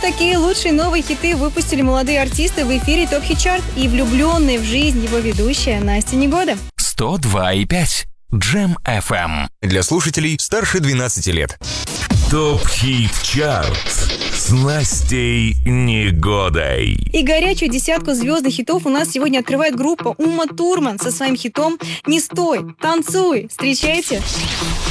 какие лучшие новые хиты выпустили молодые артисты в эфире ТОП Хит Чарт и влюбленные в жизнь его ведущая Настя Негода. 102,5 Джем FM. Для слушателей старше 12 лет. ТОП Хит Чарт с Настей Негодой. И горячую десятку звездных хитов у нас сегодня открывает группа Ума Турман со своим хитом «Не стой, танцуй». Встречайте!